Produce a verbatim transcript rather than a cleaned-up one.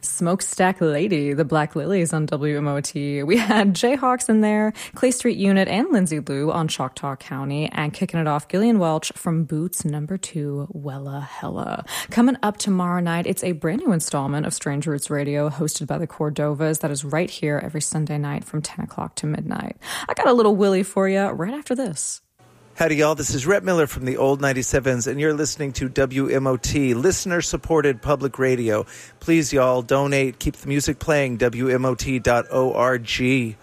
Smokestack Lady, the Black Lilies on W M O T. We had Jayhawks in there, Clay Street Unit, and Lindsay Lou on Choctaw County. And kicking it off, Gillian Welch from Boots number two, Wella Hella. Coming up tomorrow night, it's a brand new installment of Strange Roots Radio hosted by the Cordovas that is right here every Sunday night from ten o'clock to midnight. I got a little Willie for you right after this. Howdy, y'all. This is Rhett Miller from the Old ninety-sevens, and you're listening to W M O T, listener-supported public radio. Please, y'all, donate. Keep the music playing, W M O T dot org.